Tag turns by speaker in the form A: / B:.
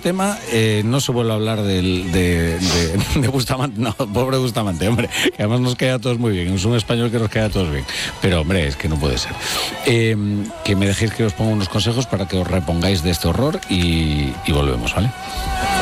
A: tema, no se vuelve a hablar de Bustamante. No, pobre Bustamante, hombre, que además nos queda a todos muy bien. Es un español que nos queda a todos bien. Pero, hombre, es que no puede ser. Que me dejéis que os ponga unos consejos para que os repongáis de este horror y volvemos, ¿vale?